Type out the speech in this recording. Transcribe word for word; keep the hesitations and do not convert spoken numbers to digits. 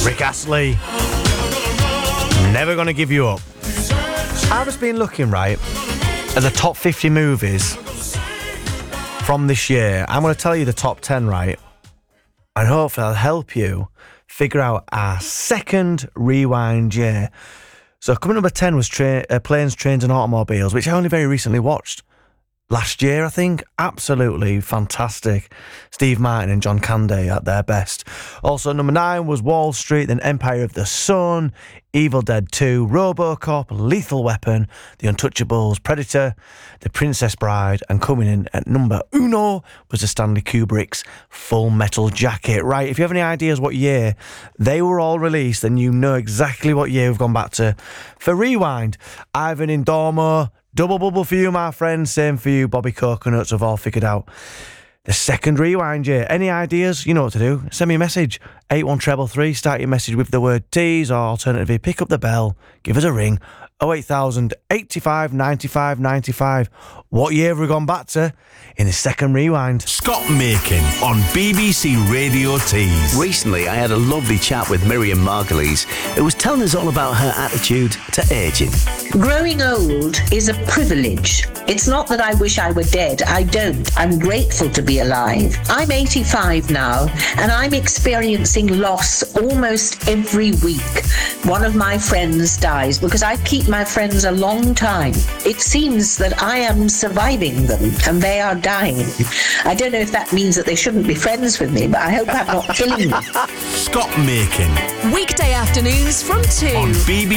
Rick Astley. Never Gonna Give You Up. I've just been looking, right, at the top fifty movies from this year. I'm going to tell you the top ten, right? And hopefully I'll help you figure out our second rewind year. So coming number ten was tra- uh, Planes, Trains and Automobiles, which I only very recently watched. Last year, I think. Absolutely fantastic. Steve Martin and John Candy at their best. Also, number nine was Wall Street, then Empire of the Sun, Evil Dead two, RoboCop, Lethal Weapon, The Untouchables, Predator, The Princess Bride, and coming in at number uno was the Stanley Kubrick's Full Metal Jacket. Right, if you have any ideas what year they were all released, then you know exactly what year we've gone back to. For Rewind, Ivan in Dormo, double bubble for you, my friend. Same for you, Bobby Coconuts. Have all figured out the second rewind year. Any ideas? You know what to do. Send me a message. eight one three three. Start your message with the word tease, or alternatively, pick up the bell. Give us a ring. oh eight thousand eighty-five ninety-five ninety-five. What year have we gone back to in the second rewind? Scott Makin on B B C Radio Tees. Recently, I had a lovely chat with Miriam Margolyes, who was telling us all about her attitude to ageing. Growing old is a privilege. It's not that I wish I were dead. I don't. I'm grateful to be alive. I'm eighty-five now, and I'm experiencing loss almost every week. One of my friends dies because I keep my friends a long time. It seems that I am surviving them, and they are dying. I don't know if that means that they shouldn't be friends with me, but I hope I'm not killing them. Scott Makin Weekday afternoons from two on B B C